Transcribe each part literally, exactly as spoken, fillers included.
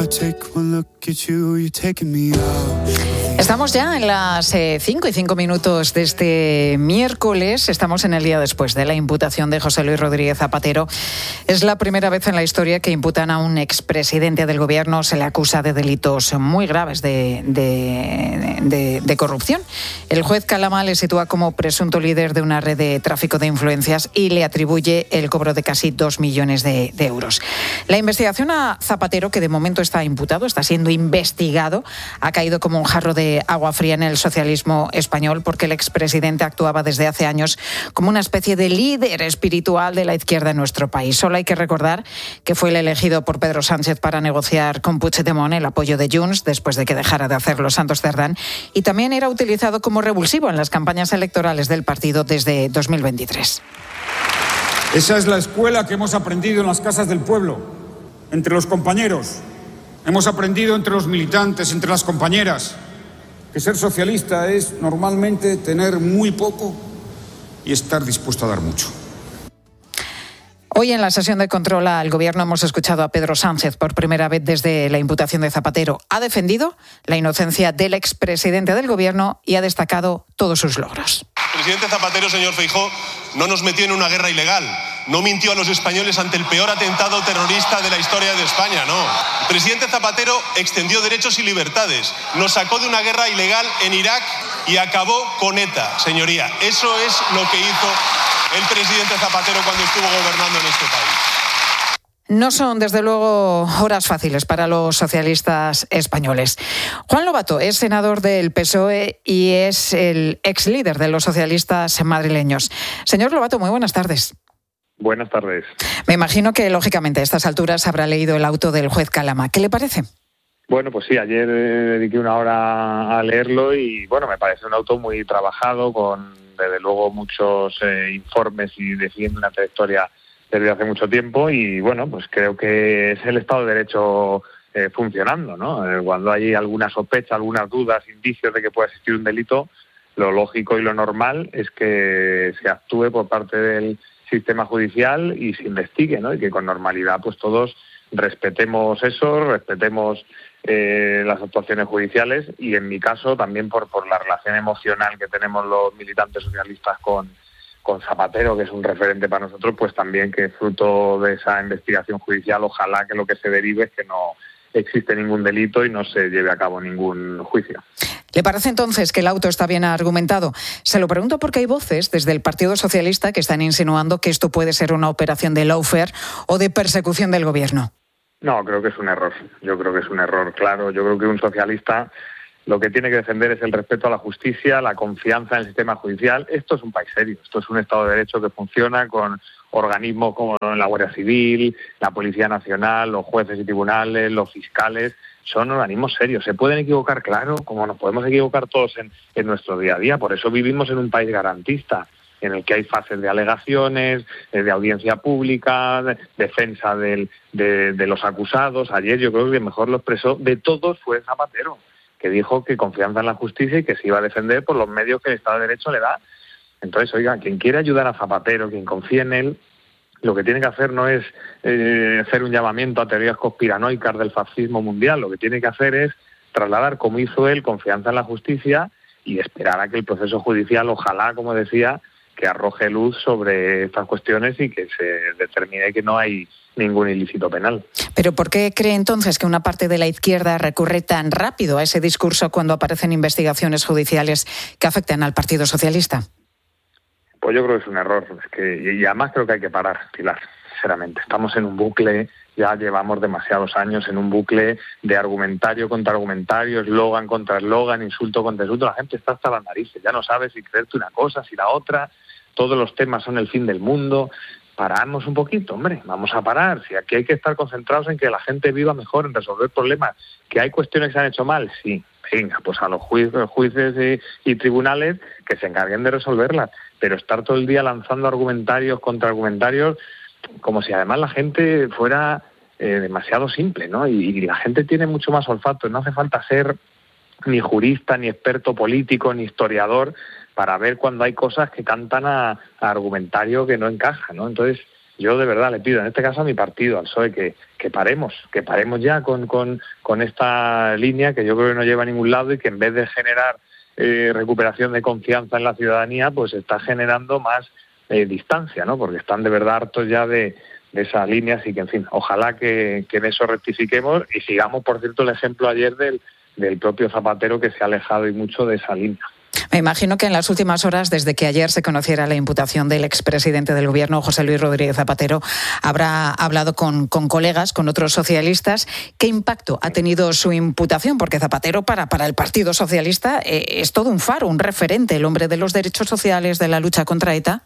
Estamos ya en las cinco y cinco minutos de este miércoles. Estamos en el día después de la imputación de José Luis Rodríguez Zapatero. Es la primera vez en la historia que imputan a un expresidente del gobierno. Se le acusa de delitos muy graves de, de, de, de corrupción. El juez Calama le sitúa como presunto líder de una red de tráfico de influencias y le atribuye el cobro de casi dos millones de, de euros. La investigación a Zapatero, que de momento está imputado, está siendo investigado, ha caído como un jarro de agua fría en el socialismo español, porque el expresidente actuaba desde hace años como una especie de líder espiritual de la izquierda en nuestro país. Solo hay que recordar que fue el elegido por Pedro Sánchez para negociar con Puigdemont el apoyo de Junts después de que dejara de hacerlo Santos Cerdán, y también era utilizado como revulsivo en las campañas electorales del partido desde dos mil veintitrés. Esa es la escuela que hemos aprendido en las casas del pueblo, entre los compañeros. Hemos aprendido entre los militantes, entre las compañeras, que ser socialista es normalmente tener muy poco y estar dispuesto a dar mucho. Hoy en la sesión de control al Gobierno hemos escuchado a Pedro Sánchez por primera vez desde la imputación de Zapatero. Ha defendido la inocencia del expresidente del Gobierno y ha destacado todos sus logros. El presidente Zapatero, señor Feijóo, no nos metió en una guerra ilegal. No mintió a los españoles ante el peor atentado terrorista de la historia de España, no. El presidente Zapatero extendió derechos y libertades. Nos sacó de una guerra ilegal en Irak y acabó con ETA, señoría. Eso es lo que hizo el presidente Zapatero cuando estuvo gobernando en este país. No son, desde luego, horas fáciles para los socialistas españoles. Juan Lobato es senador del P S O E y es el ex líder de los socialistas madrileños. Señor Lobato, muy buenas tardes. Buenas tardes. Me imagino que, lógicamente, a estas alturas habrá leído el auto del juez Calama. ¿Qué le parece? Bueno, pues sí, ayer dediqué una hora a leerlo y, bueno, me parece un auto muy trabajado, con, desde luego, muchos eh, informes y defiende una trayectoria desde hace mucho tiempo y, bueno, pues creo que es el Estado de Derecho eh, funcionando, ¿no? Eh, cuando hay alguna sospecha, algunas dudas, indicios de que pueda existir un delito, lo lógico y lo normal es que se actúe por parte del sistema judicial y se investigue, ¿no? Y que con normalidad pues todos respetemos eso, respetemos eh, las actuaciones judiciales y en mi caso también por, por la relación emocional que tenemos los militantes socialistas con, con Zapatero, que es un referente para nosotros, pues también que fruto de esa investigación judicial ojalá que lo que se derive es que no existe ningún delito y no se lleve a cabo ningún juicio. ¿Le parece entonces que el auto está bien argumentado? Se lo pregunto porque hay voces desde el Partido Socialista que están insinuando que esto puede ser una operación de lawfare o de persecución del gobierno. No, creo que es un error. Yo creo que es un error, claro. Yo creo que un socialista lo que tiene que defender es el respeto a la justicia, la confianza en el sistema judicial. Esto es un país serio. Esto es un Estado de Derecho que funciona con organismos como la Guardia Civil, la Policía Nacional, los jueces y tribunales, los fiscales. Son organismos serios. Se pueden equivocar, claro, como nos podemos equivocar todos en, en nuestro día a día. Por eso vivimos en un país garantista, en el que hay fases de alegaciones, de audiencia pública, de defensa del, de, de los acusados. Ayer yo creo que mejor lo expresó de todos fue Zapatero, que dijo que confianza en la justicia y que se iba a defender por los medios que el Estado de Derecho le da. Entonces, oiga, quien quiere ayudar a Zapatero, quien confíe en él, lo que tiene que hacer no es eh, hacer un llamamiento a teorías conspiranoicas del fascismo mundial. Lo que tiene que hacer es trasladar, como hizo él, confianza en la justicia y esperar a que el proceso judicial, ojalá, como decía, que arroje luz sobre estas cuestiones y que se determine que no hay ningún ilícito penal. ¿Pero por qué cree entonces que una parte de la izquierda recurre tan rápido a ese discurso cuando aparecen investigaciones judiciales que afectan al Partido Socialista? Pues yo creo que es un error. Es que, y además creo que hay que parar, Pilar, sinceramente. Estamos en un bucle, ya llevamos demasiados años en un bucle de argumentario contra argumentario, eslogan contra eslogan, insulto contra insulto. La gente está hasta las narices, ya no sabe si creerte una cosa, si la otra. Todos los temas son el fin del mundo. Paramos un poquito, hombre, vamos a parar. Si aquí hay que estar concentrados en que la gente viva mejor, en resolver problemas. ¿Que hay cuestiones que se han hecho mal? Sí. Venga, pues a los jueces, jueces y, y tribunales que se encarguen de resolverlas. Pero estar todo el día lanzando argumentarios contra argumentarios, como si además la gente fuera eh, demasiado simple, ¿no? Y, y la gente tiene mucho más olfato. No hace falta ser ni jurista, ni experto político, ni historiador para ver cuando hay cosas que cantan a, a argumentario que no encaja, ¿no? Entonces, yo de verdad le pido, en este caso a mi partido, al P S O E, que, que paremos, que paremos ya con, con, con esta línea que yo creo que no lleva a ningún lado y que en vez de generar eh, recuperación de confianza en la ciudadanía, pues está generando más eh, distancia, ¿no? Porque están de verdad hartos ya de, de esas líneas y que, en fin, ojalá que, que en eso rectifiquemos y sigamos, por cierto, el ejemplo ayer del, del propio Zapatero, que se ha alejado y mucho de esa línea. Me imagino que en las últimas horas, desde que ayer se conociera la imputación del expresidente del Gobierno, José Luis Rodríguez Zapatero, habrá hablado con, con colegas, con otros socialistas. ¿Qué impacto ha tenido su imputación? Porque Zapatero, para, para el Partido Socialista, eh, es todo un faro, un referente, el hombre de los derechos sociales, de la lucha contra ETA.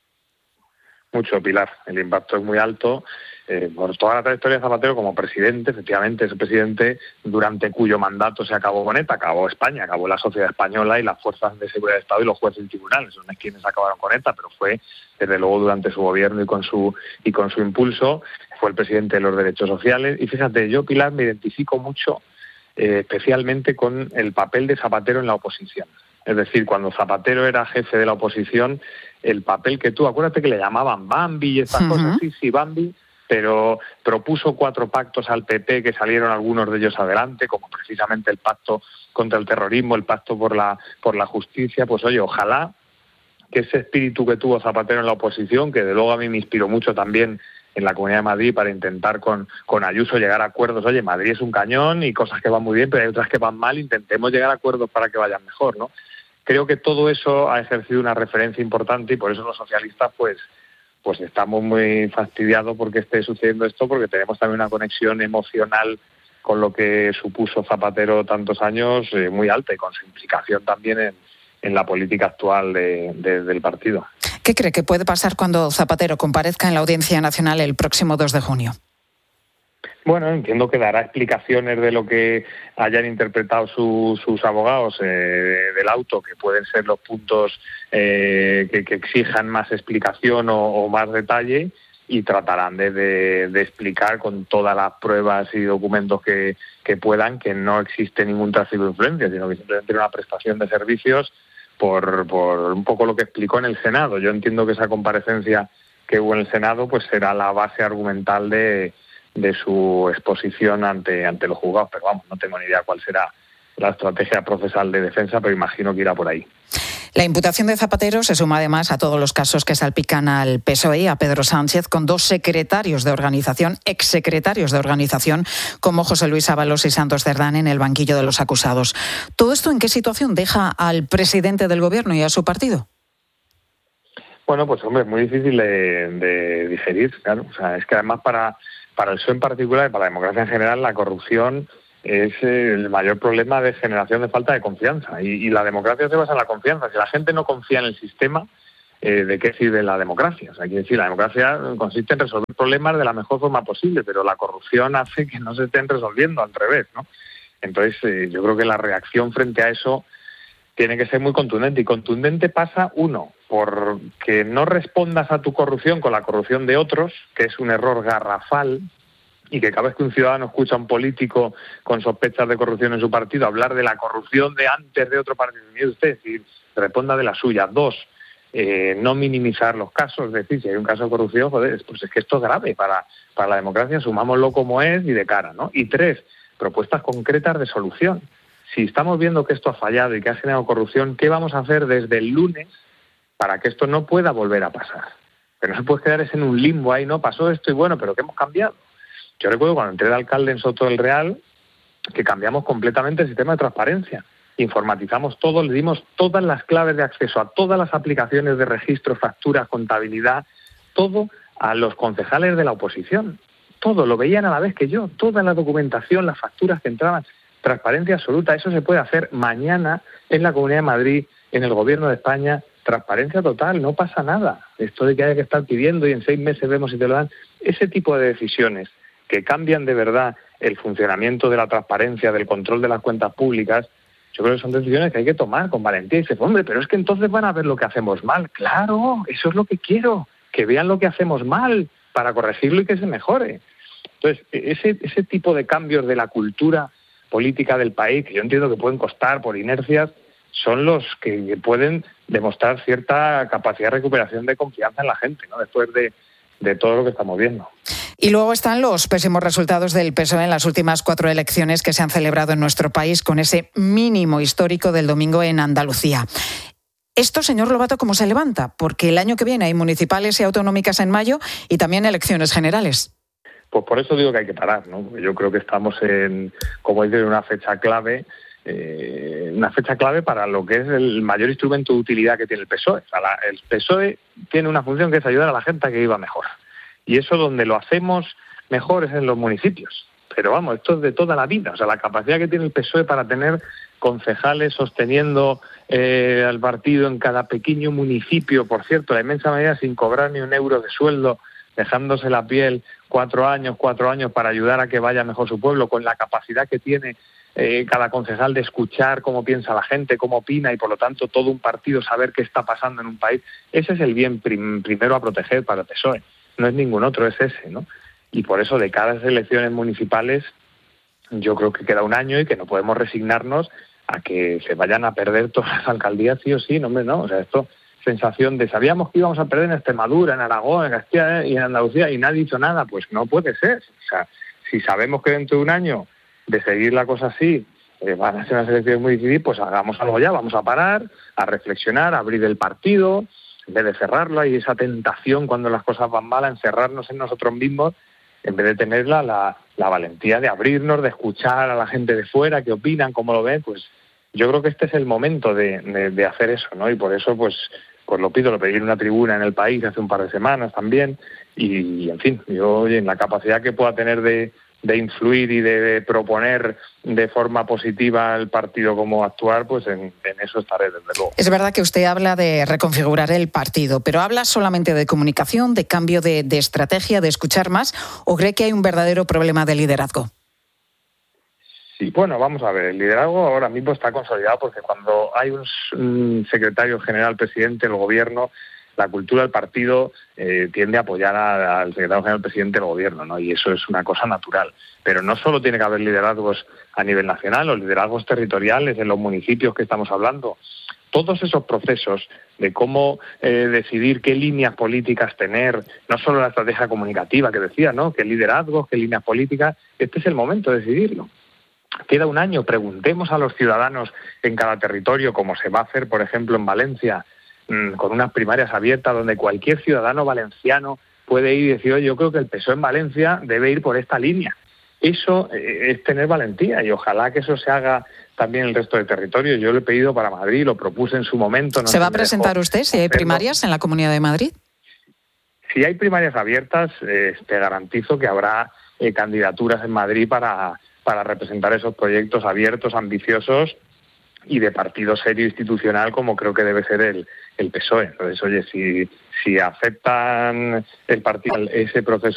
Mucho, Pilar. El impacto es muy alto. Eh, por toda la trayectoria de Zapatero como presidente, efectivamente, es el presidente durante cuyo mandato se acabó con ETA, acabó España, acabó la sociedad española y las fuerzas de seguridad de Estado y los jueces y tribunales, son quienes acabaron con ETA, pero fue, desde luego, durante su gobierno y con su y con su impulso, fue el presidente de los derechos sociales. Y fíjate, yo, Pilar, me identifico mucho, eh, especialmente con el papel de Zapatero en la oposición. Es decir, cuando Zapatero era jefe de la oposición, el papel que tú, acuérdate que le llamaban Bambi y estas uh-huh. cosas, sí, sí, Bambi, pero propuso cuatro pactos al P P que salieron algunos de ellos adelante, como precisamente el pacto contra el terrorismo, el pacto por la por la justicia. Pues oye, ojalá que ese espíritu que tuvo Zapatero en la oposición, que de luego a mí me inspiró mucho también en la Comunidad de Madrid para intentar con, con Ayuso llegar a acuerdos. Oye, Madrid es un cañón y cosas que van muy bien, pero hay otras que van mal, intentemos llegar a acuerdos para que vayan mejor, ¿no? Creo que todo eso ha ejercido una referencia importante y por eso los socialistas, pues, pues estamos muy fastidiados porque esté sucediendo esto, porque tenemos también una conexión emocional con lo que supuso Zapatero tantos años eh, muy alta y con su implicación también en, en la política actual de, de, del partido. ¿Qué cree que puede pasar cuando Zapatero comparezca en la Audiencia Nacional el próximo dos de junio? Bueno, entiendo que dará explicaciones de lo que hayan interpretado su, sus abogados eh, del auto, que pueden ser los puntos eh, que, que exijan más explicación o, o más detalle, y tratarán de, de, de explicar con todas las pruebas y documentos que, que puedan que no existe ningún tráfico de influencia, sino que simplemente una prestación de servicios por, por un poco lo que explicó en el Senado. Yo entiendo que esa comparecencia que hubo en el Senado pues será la base argumental de de su exposición ante ante los juzgados, pero vamos, no tengo ni idea cuál será la estrategia procesal de defensa, pero imagino que irá por ahí. La imputación de Zapatero se suma además a todos los casos que salpican al P S O E y a Pedro Sánchez, con dos secretarios de organización, exsecretarios de organización, como José Luis Ábalos y Santos Cerdán, en el banquillo de los acusados. ¿Todo esto en qué situación deja al presidente del Gobierno y a su partido? Bueno, pues hombre, es muy difícil de, de digerir, claro. O sea, es que además para Para el P S O E en particular y para la democracia en general, la corrupción es el mayor problema de generación de falta de confianza. Y, y la democracia se basa en la confianza. Si la gente no confía en el sistema, eh, ¿de qué sirve la democracia? O sea, quiere decir, la democracia consiste en resolver problemas de la mejor forma posible, pero la corrupción hace que no se estén resolviendo, al revés, ¿no? Entonces, eh, yo creo que la reacción frente a eso tiene que ser muy contundente. Y contundente pasa, uno, por que no respondas a tu corrupción con la corrupción de otros, que es un error garrafal, y que cada vez que un ciudadano escucha a un político con sospechas de corrupción en su partido hablar de la corrupción de antes de otro partido, mire usted, si responda de la suya. Dos, eh, no minimizar los casos, es decir, si hay un caso de corrupción, joder, pues es que esto es grave para, para la democracia, sumámoslo como es y de cara, ¿no? Y tres, propuestas concretas de solución. Si estamos viendo que esto ha fallado y que ha generado corrupción, ¿qué vamos a hacer desde el lunes para que esto no pueda volver a pasar? Que no se puede quedar en un limbo ahí, ¿no? Pasó esto y bueno, pero ¿qué hemos cambiado? Yo recuerdo cuando entré de alcalde en Soto del Real que cambiamos completamente el sistema de transparencia. Informatizamos todo, le dimos todas las claves de acceso a todas las aplicaciones de registro, facturas, contabilidad, todo a los concejales de la oposición. Todo, lo veían a la vez que yo, toda la documentación, las facturas que entraban, transparencia absoluta. Eso se puede hacer mañana en la Comunidad de Madrid, en el Gobierno de España. Transparencia total, no pasa nada. Esto de que haya que estar pidiendo y en seis meses vemos si te lo dan. Ese tipo de decisiones que cambian de verdad el funcionamiento de la transparencia, del control de las cuentas públicas, yo creo que son decisiones que hay que tomar con valentía. Y dices, hombre, pero es que entonces van a ver lo que hacemos mal. Claro, eso es lo que quiero, que vean lo que hacemos mal para corregirlo y que se mejore. Entonces, ese, ese tipo de cambios de la cultura política del país, que yo entiendo que pueden costar por inercias, son los que pueden demostrar cierta capacidad de recuperación de confianza en la gente, ¿no? Después de de todo lo que estamos viendo. Y luego están los pésimos resultados del P S O E en las últimas cuatro elecciones que se han celebrado en nuestro país, con ese mínimo histórico del domingo en Andalucía. Esto, señor Lobato, ¿cómo se levanta? Porque el año que viene hay municipales y autonómicas en mayo y también elecciones generales. Pues por eso digo que hay que parar, ¿no? Porque yo creo que estamos en, como dice, una fecha clave, eh, una fecha clave para lo que es el mayor instrumento de utilidad que tiene el P S O E. O sea, la, el P S O E tiene una función que es ayudar a la gente a que viva mejor. Y eso donde lo hacemos mejor es en los municipios. Pero vamos, esto es de toda la vida. O sea, la capacidad que tiene el P S O E para tener concejales sosteniendo eh, al partido en cada pequeño municipio, por cierto, la inmensa mayoría sin cobrar ni un euro de sueldo, dejándose la piel cuatro años, cuatro años para ayudar a que vaya mejor su pueblo, con la capacidad que tiene eh, cada concejal de escuchar cómo piensa la gente, cómo opina y por lo tanto todo un partido saber qué está pasando en un país. Ese es el bien prim- primero a proteger para el P S O E. No es ningún otro, es ese, ¿no? Y por eso de cara a las elecciones municipales yo creo que queda un año y que no podemos resignarnos a que se vayan a perder todas las alcaldías sí o sí, no, hombre, no. O sea, esto, sensación de sabíamos que íbamos a perder en Extremadura, en Aragón, en Castilla y en Andalucía y nadie ha dicho nada, pues no puede ser. O sea, si sabemos que dentro de un año de seguir la cosa así eh, van a ser unas elecciones muy difíciles, pues hagamos algo ya, vamos a parar, a reflexionar, a abrir el partido, en vez de cerrarlo, hay esa tentación cuando las cosas van mal a encerrarnos en nosotros mismos, en vez de tener la, la, la valentía de abrirnos, de escuchar a la gente de fuera, qué opinan, cómo lo ven. Pues yo creo que este es el momento de, de, de hacer eso, ¿no? Y por eso, pues, pues lo pido, lo pedí en una tribuna en El País hace un par de semanas también, y, y en fin, yo, oye, en la capacidad que pueda tener de, de influir y de, de proponer de forma positiva el partido cómo actuar, pues en, en eso estaré, desde luego. Es verdad que usted habla de reconfigurar el partido, pero ¿habla solamente de comunicación, de cambio de, de estrategia, de escuchar más, o cree que hay un verdadero problema de liderazgo? Sí, bueno, vamos a ver, el liderazgo ahora mismo está consolidado porque cuando hay un, un secretario general, presidente del gobierno, la cultura del partido eh, tiende a apoyar a, al secretario general presidente del gobierno, ¿no? Y eso es una cosa natural. Pero no solo tiene que haber liderazgos a nivel nacional, los liderazgos territoriales en los municipios que estamos hablando. Todos esos procesos de cómo eh, decidir qué líneas políticas tener, no solo la estrategia comunicativa que decía, ¿no? Qué liderazgos, qué líneas políticas, este es el momento de decidirlo. Queda un año, preguntemos a los ciudadanos en cada territorio, como se va a hacer, por ejemplo, en Valencia, con unas primarias abiertas donde cualquier ciudadano valenciano puede ir y decir, oye, yo creo que el P S O E en Valencia debe ir por esta línea. Eso eh, es tener valentía y ojalá que eso se haga también en el resto de territorios. Yo lo he pedido para Madrid, lo propuse en su momento. No ¿Se va a presentar usted si hay primarias en la Comunidad de Madrid? Si hay primarias abiertas, eh, te garantizo que habrá eh, candidaturas en Madrid para, para representar esos proyectos abiertos, ambiciosos y de partido serio institucional como creo que debe ser el, el P S O E. Entonces, oye, si, si aceptan el partido ese proceso